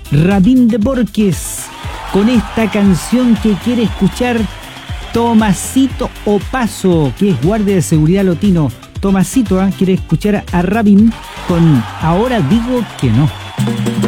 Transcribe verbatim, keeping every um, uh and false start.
Rabín de Borges, con esta canción que quiere escuchar Tomasito Opaso, que es guardia de seguridad lotino. Tomasito ¿eh? quiere escuchar a Rabín con Ahora digo que no.